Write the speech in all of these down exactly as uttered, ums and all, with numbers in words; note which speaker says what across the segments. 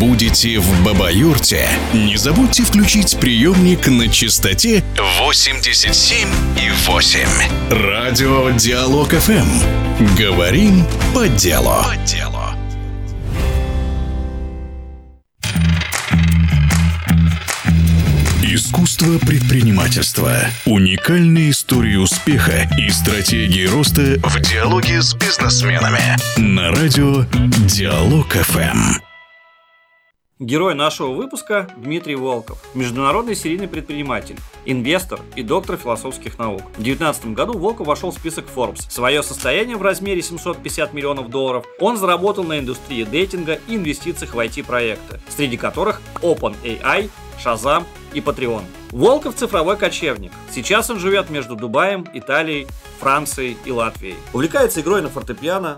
Speaker 1: будете в Баба-Юрте, не забудьте включить приемник на частоте восемьдесят семь и восемь. Радио Диалог эф эм. Говорим по делу. По делу. Искусство предпринимательства. Уникальные истории успеха и стратегии роста в диалоге с бизнесменами. На радио Диалог эф эм.
Speaker 2: Герой нашего выпуска – Дмитрий Волков, международный серийный предприниматель, инвестор и доктор философских наук. В две тысячи девятнадцатом году Волков вошел в список Forbes. Свое состояние в размере семьсот пятьдесят миллионов долларов он заработал на индустрии дейтинга и инвестициях в ай ти-проекты, среди которых OpenAI, Shazam и Patreon. Волков – цифровой кочевник. Сейчас он живет между Дубаем, Италией, Францией и Латвией. Увлекается игрой на фортепиано,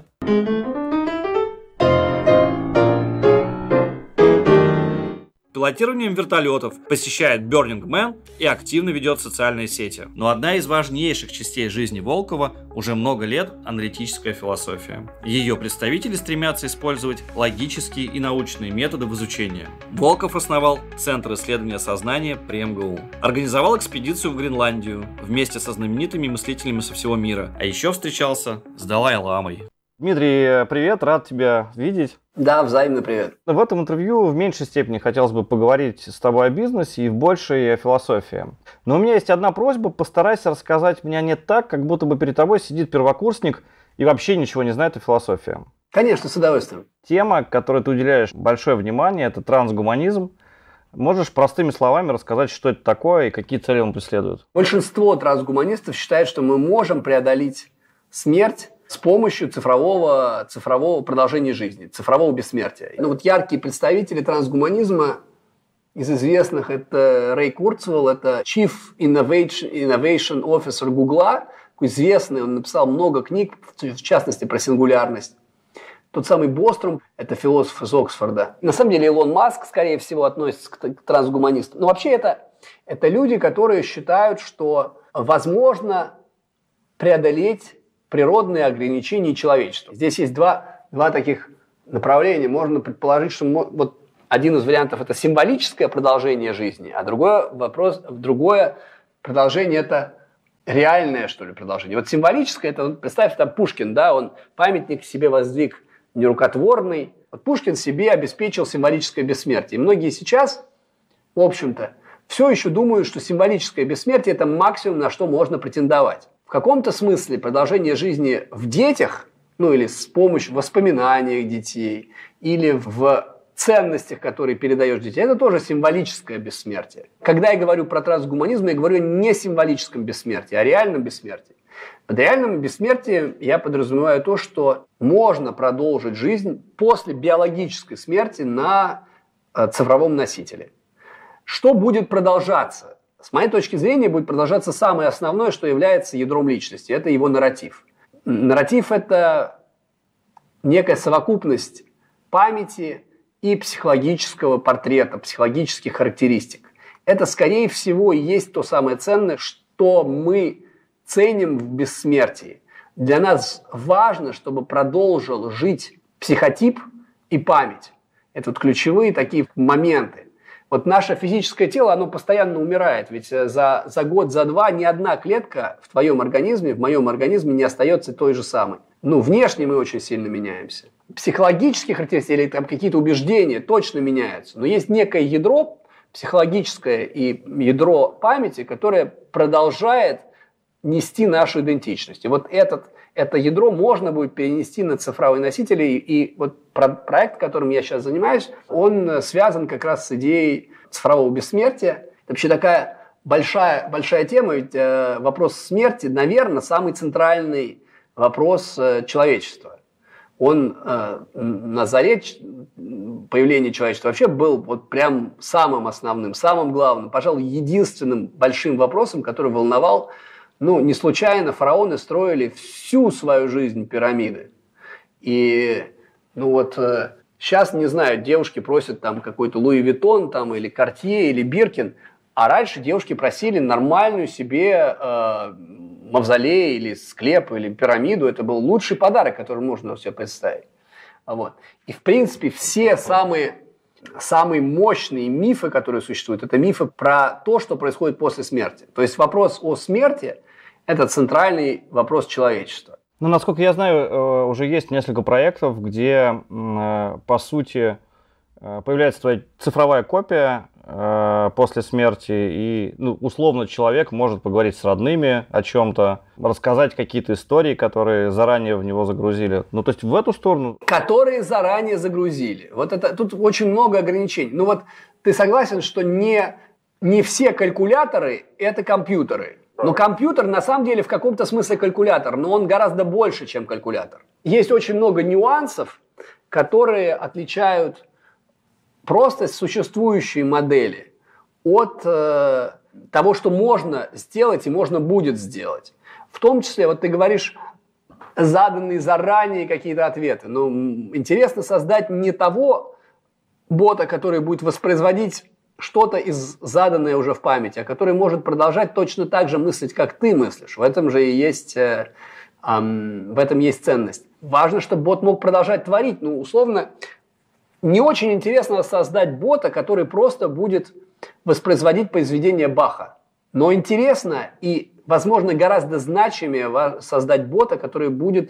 Speaker 2: пилотированием вертолетов, посещает Burning Man и активно ведет социальные сети. Но одна из важнейших частей жизни Волкова уже много лет – аналитическая философия. Ее представители стремятся использовать логические и научные методы в изучении. Волков основал Центр исследования сознания при эм гэ у. Организовал экспедицию в Гренландию вместе со знаменитыми мыслителями со всего мира. А еще встречался с Далай-ламой.
Speaker 3: Дмитрий, привет, рад тебя видеть.
Speaker 4: Да, взаимный привет.
Speaker 3: В этом интервью в меньшей степени хотелось бы поговорить с тобой о бизнесе и в большей о философии. Но у меня есть одна просьба: постарайся рассказать мне не так, как будто бы перед тобой сидит первокурсник и вообще ничего не знает о философии.
Speaker 4: Конечно, с удовольствием.
Speaker 3: Тема, которой ты уделяешь большое внимание, это трансгуманизм. Можешь простыми словами рассказать, что это такое и какие цели он преследует?
Speaker 4: Большинство трансгуманистов считает, что мы можем преодолеть смерть с помощью цифрового, цифрового продолжения жизни, цифрового бессмертия. Ну, вот яркие представители трансгуманизма из известных — это Рэй Курцвелл, это Chief Innovation, Innovation Officer Гугла, такой известный, он написал много книг, в частности, про сингулярность. Тот самый Бострум – это философ из Оксфорда. На самом деле Илон Маск, скорее всего, относится к трансгуманистам. Но вообще это, это люди, которые считают, что возможно преодолеть природные ограничения человечества. Здесь есть два, два таких направления. Можно предположить, что вот один из вариантов – это символическое продолжение жизни, а другое, вопрос, другое продолжение – это реальное, что ли, продолжение. Вот символическое – это, представь, там Пушкин, да, он памятник себе воздвиг нерукотворный. Вот Пушкин себе обеспечил символическое бессмертие. И многие сейчас, в общем-то, все еще думают, что символическое бессмертие – это максимум, на что можно претендовать. В каком-то смысле продолжение жизни в детях, ну или с помощью воспоминаний детей, или в ценностях, которые передаешь детям, это тоже символическое бессмертие. Когда я говорю про трансгуманизм, я говорю не о символическом бессмертии, а о реальном бессмертии. Под реальным бессмертием я подразумеваю то, что можно продолжить жизнь после биологической смерти на цифровом носителе. Что будет продолжаться? С моей точки зрения, будет продолжаться самое основное, что является ядром личности. Это его нарратив. Нарратив – это некая совокупность памяти и психологического портрета, психологических характеристик. Это, скорее всего, и есть то самое ценное, что мы ценим в бессмертии. Для нас важно, чтобы продолжил жить психотип и память. Это вот ключевые такие моменты. Вот наше физическое тело, оно постоянно умирает, ведь за, за год, за два ни одна клетка в твоем организме, в моем организме не остается той же самой. Ну, внешне мы очень сильно меняемся. Психологические характеристики или там какие-то убеждения точно меняются, но есть некое ядро психологическое и ядро памяти, которое продолжает нести нашу идентичность. И вот этот, это ядро можно будет перенести на цифровые носители. И вот проект, которым я сейчас занимаюсь, он связан как раз с идеей цифрового бессмертия. Это вообще такая большая, большая тема, ведь э, вопрос смерти, наверное, самый центральный вопрос э, человечества. Он э, на заре появления человечества вообще был вот прям самым основным, самым главным, пожалуй, единственным большим вопросом, который волновал. Ну, не случайно фараоны строили всю свою жизнь пирамиды. И, ну вот, э, сейчас, не знаю, девушки просят там какой-то Луи Виттон, там, или Картье, или Биркин, а раньше девушки просили нормальную себе э, мавзолей, или склеп, или пирамиду. Это был лучший подарок, который можно себе представить. Вот. И, в принципе, все самые самые мощные мифы, которые существуют, это мифы про то, что происходит после смерти. То есть вопрос о смерти – это центральный вопрос человечества.
Speaker 3: Ну, насколько я знаю, уже есть несколько проектов, где, по сути, появляется твоя цифровая копия после смерти, и, ну, условно, человек может поговорить с родными о чем-то, рассказать какие-то истории, которые заранее в него загрузили. Ну, то есть в эту сторону.
Speaker 4: Которые заранее загрузили. Вот это, тут очень много ограничений. Ну вот ты согласен, что не, не все калькуляторы – это компьютеры. Но компьютер на самом деле в каком-то смысле калькулятор, но он гораздо больше, чем калькулятор. Есть очень много нюансов, которые отличают просто существующие модели от э, того, что можно сделать и можно будет сделать. В том числе, вот ты говоришь, заданные заранее какие-то ответы. Но интересно создать не того бота, который будет воспроизводить что-то из заданное уже в памяти, а который может продолжать точно так же мыслить, как ты мыслишь. В этом же и есть, э, э, в этом есть ценность. Важно, чтобы бот мог продолжать творить. Ну, условно, не очень интересно создать бота, который просто будет воспроизводить произведение Баха. Но интересно и, возможно, гораздо значимее создать бота, который будет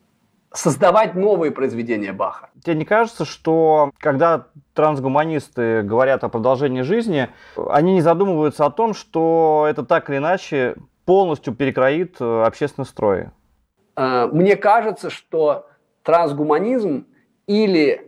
Speaker 4: создавать новые произведения Баха.
Speaker 3: Тебе не кажется, что когда трансгуманисты говорят о продолжении жизни, они не задумываются о том, что это так или иначе полностью перекроит общественный строй?
Speaker 4: Мне кажется, что трансгуманизм или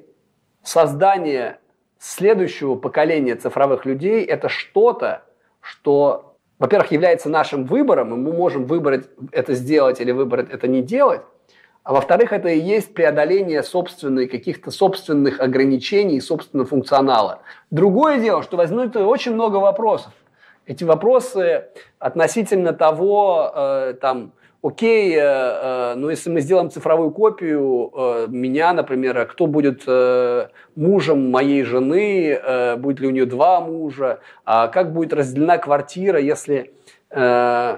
Speaker 4: создание следующего поколения цифровых людей – это что-то, что, во-первых, является нашим выбором, и мы можем выбрать это сделать или выбрать это не делать, а во-вторых, это и есть преодоление собственных, каких-то собственных ограничений, собственного функционала. Другое дело, что возникнет очень много вопросов. Эти вопросы относительно того, э, там, окей, э, э, но если мы сделаем цифровую копию э, меня, например, кто будет э, мужем моей жены, э, будет ли у нее два мужа, а как будет разделена квартира, если э,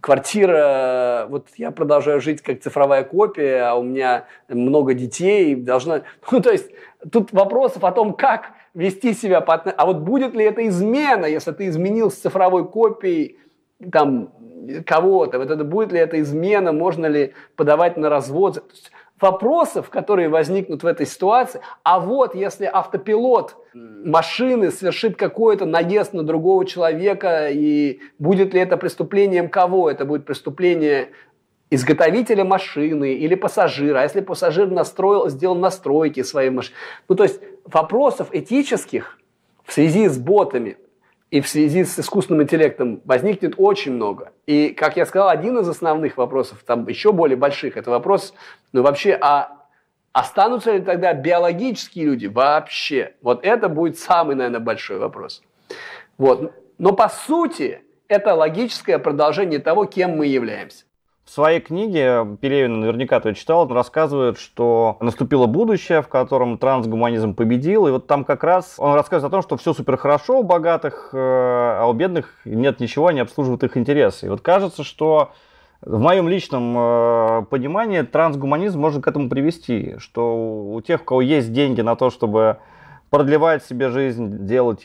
Speaker 4: квартира, вот я продолжаю жить как цифровая копия, а у меня много детей, должна... Ну, то есть тут вопросов о том, как вести себя по отношению... А вот будет ли это измена, если ты изменил с цифровой копией там кого-то, вот это будет ли это измена, можно ли подавать на развод. То есть вопросов, которые возникнут в этой ситуации. А вот если автопилот машины совершит какой-то наезд на другого человека, и будет ли это преступлением кого? Это будет преступление изготовителя машины или пассажира. А если пассажир настроил, сделал настройки своей машины? Ну, то есть вопросов этических в связи с ботами и в связи с искусственным интеллектом возникнет очень много. И, как я сказал, один из основных вопросов, там еще более больших, это вопрос, ну вообще, а останутся ли тогда биологические люди вообще? Вот это будет самый, наверное, большой вопрос. Вот. Но по сути, это логическое продолжение того, кем мы являемся.
Speaker 3: В своей книге, Пелевин, наверняка ты читал, он рассказывает, что наступило будущее, в котором трансгуманизм победил. И вот там как раз он рассказывает о том, что все супер хорошо у богатых, а у бедных нет ничего, они обслуживают их интересы. И вот кажется, что в моем личном понимании трансгуманизм может к этому привести, что у тех, у кого есть деньги на то, чтобы продлевать себе жизнь, делать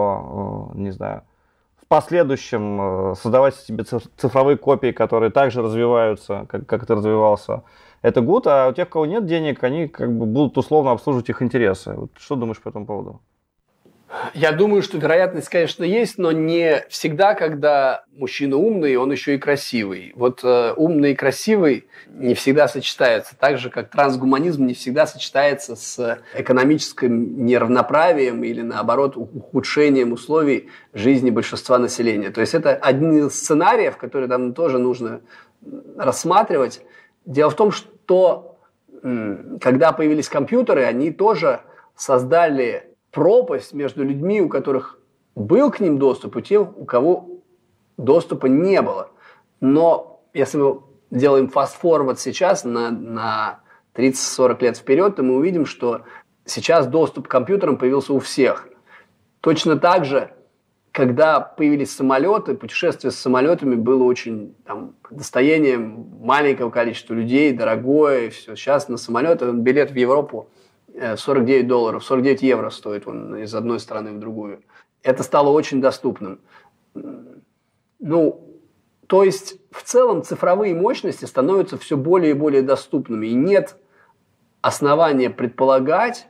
Speaker 3: ее, не знаю, в последующем создавать себе цифровые копии, которые также развиваются, как, как это развивался, это гуд, а у тех, у кого нет денег, они как бы будут условно обслуживать их интересы. Вот что думаешь по этому поводу?
Speaker 4: Я думаю, что вероятность, конечно, есть, но не всегда, когда мужчина умный, он еще и красивый. Вот э, умный и красивый не всегда сочетаются, так же, как трансгуманизм не всегда сочетается с экономическим неравноправием или, наоборот, ухудшением условий жизни большинства населения. То есть это один из сценариев, которые там тоже нужно рассматривать. Дело в том, что м, когда появились компьютеры, они тоже создали пропасть между людьми, у которых был к ним доступ, и тем, у кого доступа не было. Но если мы делаем фаст-форвард сейчас на, на тридцать-сорок лет вперед, то мы увидим, что сейчас доступ к компьютерам появился у всех. Точно так же, когда появились самолеты, путешествие с самолетами было очень там, достоянием маленького количества людей, дорогое, и все. Сейчас на самолет, билет в Европу сорок девять долларов, сорок девять евро стоит он из одной страны в другую. Это стало очень доступным. Ну, то есть, в целом цифровые мощности становятся все более и более доступными. И нет основания предполагать,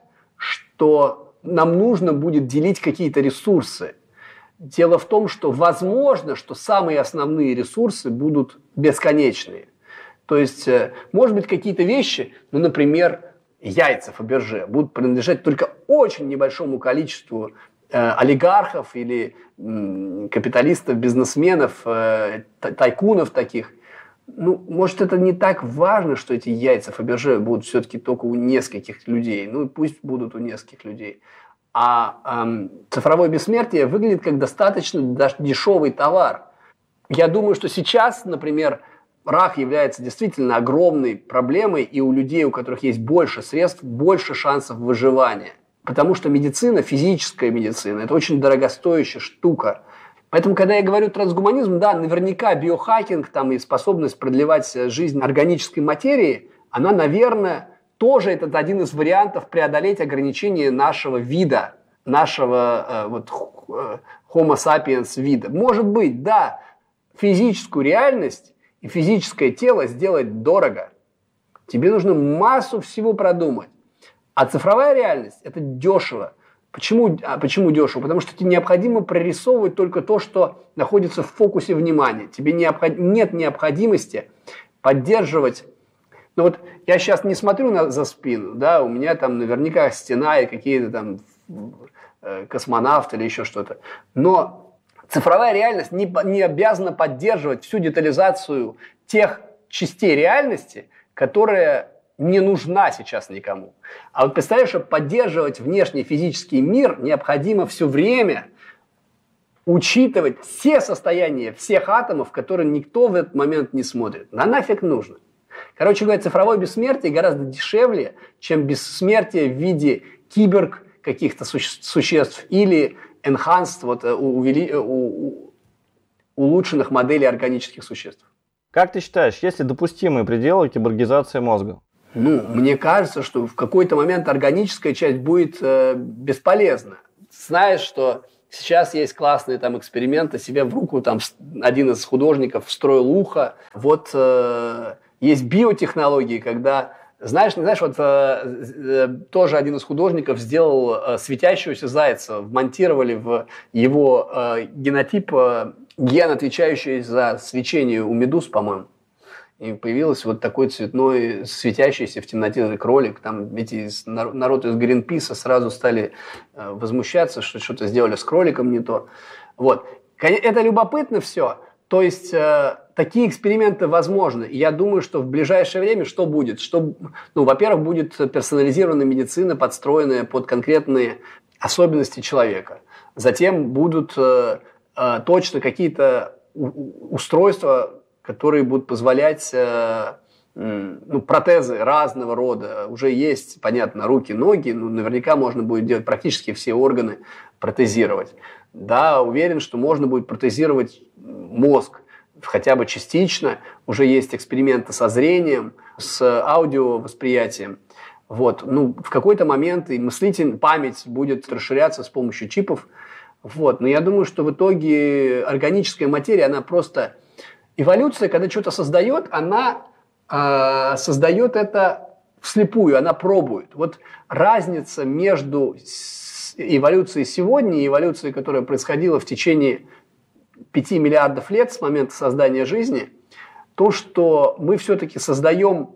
Speaker 4: что нам нужно будет делить какие-то ресурсы. Дело в том, что возможно, что самые основные ресурсы будут бесконечные. То есть, может быть, какие-то вещи, ну, например, яйца Фаберже, будут принадлежать только очень небольшому количеству э, олигархов или э, капиталистов, бизнесменов, э, тайкунов таких. Ну, может, это не так важно, что эти яйца Фаберже будут все-таки только у нескольких людей. Ну, пусть будут у нескольких людей. А эм, цифровое бессмертие выглядит как достаточно даже дешевый товар. Я думаю, что сейчас, например, рак является действительно огромной проблемой, и у людей, у которых есть больше средств, больше шансов выживания. Потому что медицина, физическая медицина, это очень дорогостоящая штука. Поэтому, когда я говорю трансгуманизм, да, наверняка биохакинг там, и способность продлевать жизнь органической материи, она, наверное, тоже это один из вариантов преодолеть ограничения нашего вида, нашего э, вот, Homo sapiens вида. Может быть, да, физическую реальность и физическое тело сделать дорого. Тебе нужно массу всего продумать. А цифровая реальность – это дешево. Почему, а почему дешево? Потому что тебе необходимо прорисовывать только то, что находится в фокусе внимания. Тебе необход... нет необходимости поддерживать. Ну вот я сейчас не смотрю на, за спину, да, у меня там наверняка стена и какие-то там э, космонавты или еще что-то. Но цифровая реальность не, не обязана поддерживать всю детализацию тех частей реальности, которая не нужна сейчас никому. А вот представляешь, чтобы поддерживать внешний физический мир, необходимо все время учитывать все состояния всех атомов, которые никто в этот момент не смотрит. На нафиг нужно. Короче говоря, цифровое бессмертие гораздо дешевле, чем бессмертие в виде киберг каких-то суще- существ или enhanced, вот, увели, у, у, улучшенных моделей органических существ.
Speaker 3: Как ты считаешь, есть ли допустимые пределы киборгизации мозга?
Speaker 4: Ну, мне кажется, что в какой-то момент органическая часть будет э, бесполезна. Знаешь, что сейчас есть классные там эксперименты, себе в руку там один из художников встроил ухо. Вот э, есть биотехнологии, когда, знаешь, не знаешь, вот э, э, тоже один из художников сделал э, светящегося зайца, вмонтировали в его э, генотип э, ген, отвечающий за свечение у медуз, по-моему. И появился вот такой цветной, светящийся в темноте кролик. Там эти народ из Гринписа сразу стали э, возмущаться, что что-то сделали с кроликом не то. Вот. Это любопытно все. То есть э, такие эксперименты возможны. И я думаю, что в ближайшее время что будет? Что, ну, во-первых, будет персонализированная медицина, подстроенная под конкретные особенности человека. Затем будут э, э, точно какие-то у- устройства, которые будут позволять, э, ну, протезы разного рода. Уже есть, понятно, руки, ноги, но наверняка можно будет делать практически все органы, протезировать. Да, уверен, что можно будет протезировать мозг, хотя бы частично. Уже есть эксперименты со зрением, с аудиовосприятием. Вот. Ну, в какой-то момент и мыслительная память будет расширяться с помощью чипов. Вот. Но я думаю, что в итоге органическая материя, она просто... Эволюция, когда что-то создает, она э, создает это вслепую, она пробует. Вот разница между эволюцией сегодня и эволюцией, которая происходила в течение пяти миллиардов лет с момента создания жизни, то, что мы все-таки создаем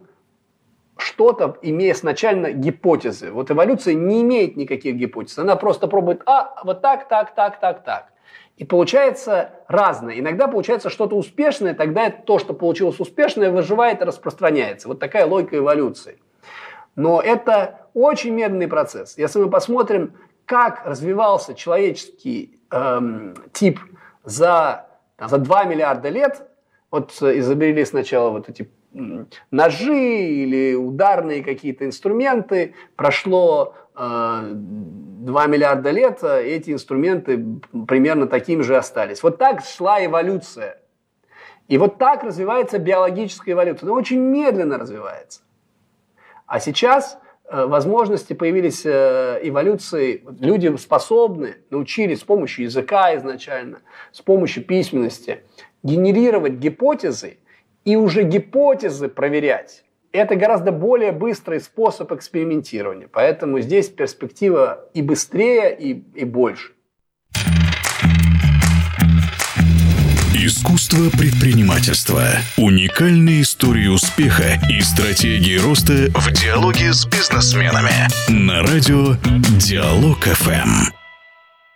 Speaker 4: что-то, имея сначала гипотезы. Вот эволюция не имеет никаких гипотез. Она просто пробует, а, вот так, так, так, так, так. И получается разное. Иногда получается что-то успешное, тогда то, что получилось успешное, выживает и распространяется. Вот такая логика эволюции. Но это очень медленный процесс. Если мы посмотрим, как развивался человеческий эм, тип за, за два миллиарда лет, вот изобрели сначала вот эти ножи или ударные какие-то инструменты, прошло э, два миллиарда лет, эти инструменты примерно такими же остались. Вот так шла эволюция. И вот так развивается биологическая эволюция. Она очень медленно развивается. А сейчас возможности, появились эволюции. Люди способны, научились с помощью языка изначально, с помощью письменности генерировать гипотезы и уже гипотезы проверять. Это гораздо более быстрый способ экспериментирования. Поэтому здесь перспектива и быстрее, и, и больше.
Speaker 1: Искусство предпринимательства. Уникальные истории успеха и стратегии роста в диалоге с бизнесменами. На радио Диалог эф эм.